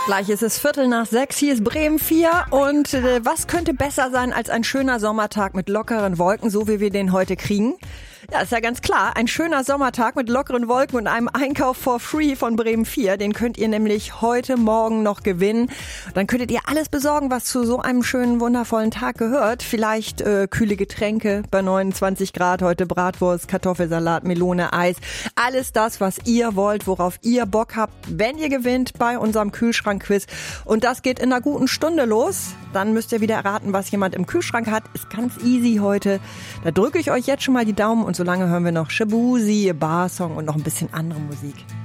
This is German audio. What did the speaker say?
Gleich ist es 5:45, hier ist Bremen 4 und was könnte besser sein als ein schöner Sommertag mit lockeren Wolken, so wie wir den heute kriegen? Ja, ist ja ganz klar, ein schöner Sommertag mit lockeren Wolken und einem Einkauf for free von Bremen 4, den könnt ihr nämlich heute Morgen noch gewinnen. Dann könntet ihr alles besorgen, was zu so einem schönen, wundervollen Tag gehört. Vielleicht kühle Getränke bei 29 Grad, heute Bratwurst, Kartoffelsalat, Melone, Eis. Alles das, was ihr wollt, worauf ihr Bock habt, wenn ihr gewinnt bei unserem Kühlschrankquiz. Und das geht in einer guten Stunde los. Dann müsst ihr wieder erraten, was jemand im Kühlschrank hat. Ist ganz easy heute. Da drücke ich euch jetzt schon mal die Daumen und solange hören wir noch Shabuzi, Bar-Song und noch ein bisschen andere Musik.